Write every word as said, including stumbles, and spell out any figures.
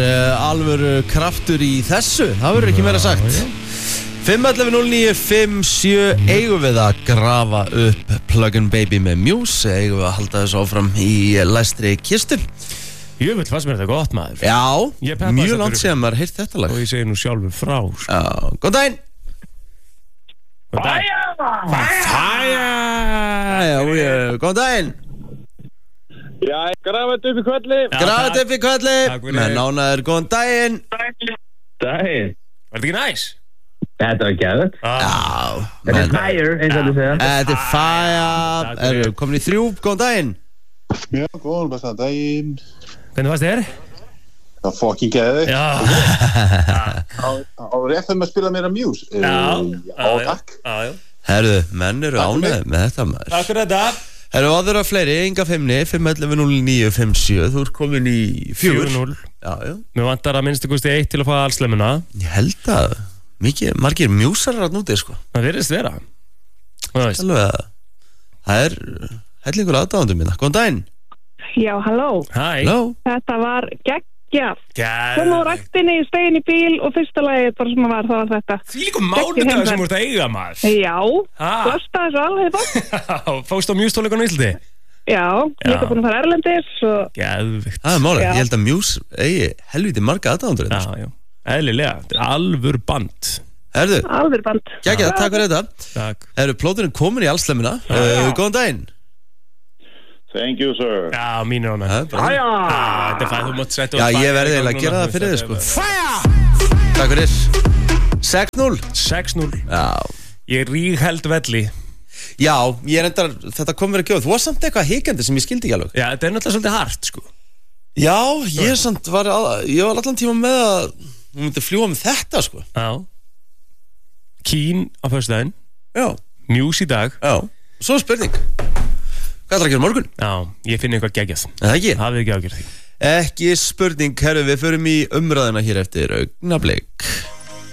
uh, alvöru kraftur í þessu. Það verður ekki meira sagt. fimm ellefu núll níu fimm sjö eigum við að grafa upp Plug-in Baby með Muse, eigum við að halda þessu áfram í læstri kistu. Ég veit hvað sem er þetta gott maður. Já, mjög langt síðan maður heyrt þetta lag. Og ég segi nú sjálfur frá sko. Já, góðan daginn. Góðan daginn. Fæja. Já, góðan daginn. Já, grafa þetta upp í kvelli. Grafa þetta upp í kvelli. Með nánaður, góðan daginn. Daginn. Var þetta ekki næs? Þetta var gæðið. Já. Þetta er fire, eins og þú segja. Þetta er fire. Erum við komin í þrjú, góðan daginn. Já, góðan, besta daginn. Hvernig varst þér? Það var fucking gæðið. Já. Á rétt þegar maður spila meira Muse. Já. Já, takk. Já, já. Herðu, menn eru ánægð með þetta maður. Takk fyrir þetta. Herðu, aðra fleiri, Inga fimmni, fimm ellefu núll níu fimm sjö. Þú ert komin í fjögur. fjögur núll. Já, já. Mér vantar að minnstu kosti eitt til að fá allslemuna. Ég held að mikið, margir mjúsarar að núti, sko. Það virðist vera. Það veist. Alveg að það er hellingur aðdáðandum minna. Góðan daginn. Já, halló. Hæ. Halló. Þetta var geggjað. Gæð. Kom á ræktinni, stegin í bíl og fyrsta lagið bara sem að var, það var þetta. Því líka mánudagur sem voru að eiga maður. Já, Ha. blasta þessu alveg bort. Fóst á mjústóleikunum í Íslandi. Já, líka búin að fara erlendis og... Gæðvikt. Það er málið, Já. ég held að Muse eigi helviti marga aðdáðandur Já, hérna. já. Eðlilega. Þetta er alvör band. Herðu, alveg band. geggjað, takk fyrir þetta. Takk. Herðu, plóturinn komin í allslemina. Uh, góðan daginn. Thank you, sir. Já, mín er hana. Ha, bara- Æja! Þetta er fæð, þú mátt setja Já, ég verði eiginlega að gera það fyrir þig, sko. Takk fyrir. sex núll. sex núll. Já. Ég ríg held velli. Já, ég er endar, þetta kom verið að gjóða. Þú var samt eitthvað hikandi sem ég skildi ekki alveg. Já, þetta er náttúrulega svolítið hart, sko. Já, ég samt var, að, ég var allan tíma með að hún myndi fljúa með þetta, sko. Já. Kín á föstudaginn. Já, Muse í dag. já. Svo er spurning. Hvað ætlar að gera á morgun? Já, ég finn eitthvað geggjað. Er það ekki? Hafið ekki ágjörð því. Ekki spurning, herru, við förum í umræðina hér eftir augnablik.